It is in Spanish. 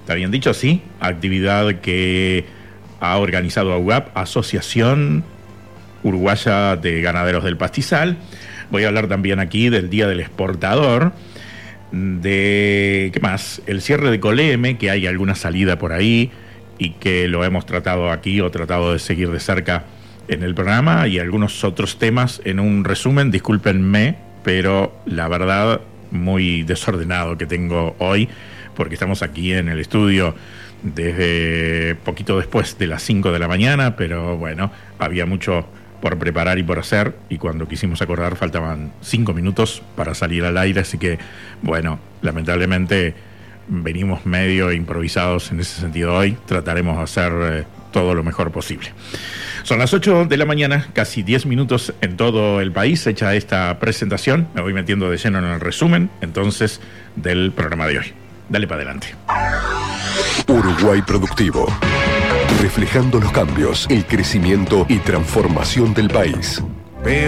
¿Está bien dicho? Sí, actividad que ha organizado AUGAP, Asociación Uruguaya de Ganaderos del Pastizal. Voy a hablar también aquí del Día del Exportador, de, ¿qué más? El cierre de Coleme, que hay alguna salida por ahí y que lo hemos tratado aquí o tratado de seguir de cerca en el programa, y algunos otros temas en un resumen, discúlpenme, pero la verdad muy desordenado que tengo hoy, porque estamos aquí en el estudio desde poquito después de las 5 de la mañana, pero bueno, había mucho por preparar y por hacer, y cuando quisimos acordar faltaban 5 minutos para salir al aire, así que bueno, lamentablemente venimos medio improvisados en ese sentido hoy. Trataremos de hacer todo lo mejor posible. Son las 8 de la mañana, casi 10 minutos en todo el país. Hecha esta presentación, me voy metiendo de lleno en el resumen entonces del programa de hoy. Dale para adelante. Uruguay Productivo, reflejando los cambios, el crecimiento y transformación del país.